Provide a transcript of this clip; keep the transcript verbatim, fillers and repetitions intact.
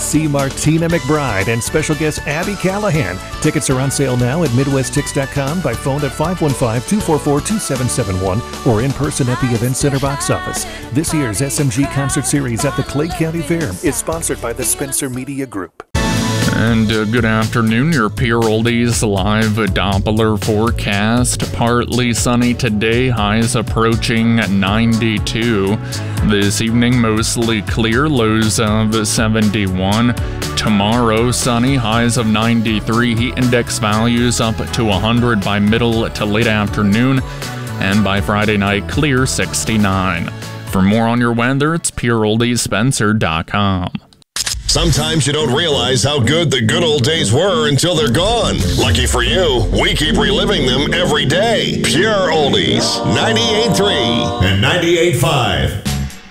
see Martina McBride and special guest Abby Callahan. Tickets are on sale now at midwest tix dot com, by phone at five one five, two four four, two seven seven one or in person at the Event Center box office. This year's S M G Concert Series at the Clay County Fair is sponsored by the Spencer Media Group. And uh, good afternoon, your Pure Oldies live Doppler forecast. Partly sunny today, highs approaching ninety-two. This evening, mostly clear, lows of seventy-one. Tomorrow, sunny, highs of ninety-three. Heat index values up to one hundred by middle to late afternoon. And by Friday night, clear, sixty-nine. For more on your weather, it's pure oldies spencer dot com. Sometimes you don't realize how good the good old days were until they're gone. Lucky for you, we keep reliving them every day. Pure Oldies, ninety-eight point three and ninety-eight point five.